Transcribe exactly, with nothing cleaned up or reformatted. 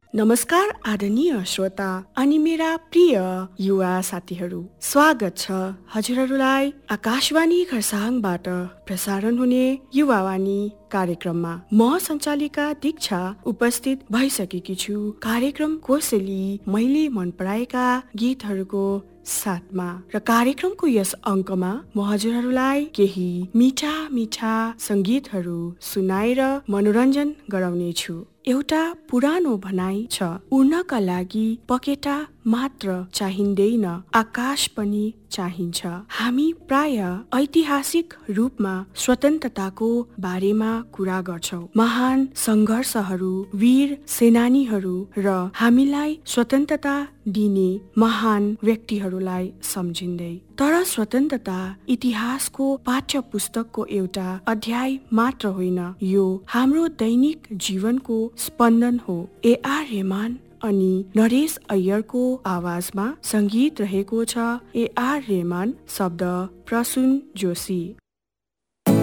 नमस्कार आदरणीय श्रोता अनि मेरा प्रिय युवा साथीहरू, स्वागत छ हजुरहरूलाई आकाशवाणी खरसाङबाट प्रसारण हुने युवावाणी कार्यक्रममा। म सञ्चालिका दीक्षा उपस्थित भइसकेकी छु कार्यक्रम कोसेली मैले मन पराएका गीतहरूको साथमा। र कार्यक्रमको यस अङ्कमा म हजुरहरूलाई केही मिठा मिठा सङ्गीतहरू सुनाएर मनोरञ्जन गराउने छु। एउटा पुरानो भनाइ छ, उड्नका लागि पखेटा मात्र चाहिँदैन, आकाश पनि चाहिन्छ। हामी प्राय ऐतिहासिक रूपमा स्वतन्त्रताको बारेमा कुरा गर्छौं, महान सङ्घर्षहरू, वीर सेनानीहरू र हामीलाई स्वतन्त्रता दिने महान व्यक्तिहरूलाई सम्झिँदै। तर स्वतन्त्रता इतिहासको पाठ्य पुस्तकको एउटा अध्याय मात्र होइन, यो हाम्रो दैनिक जीवनको स्पन्दन हो। ए आर रहमान अनि नरेश अय्यरको आवाजमा सङ्गीत रहेको छ। ए आर रहमान, शब्द प्रसून जोशी।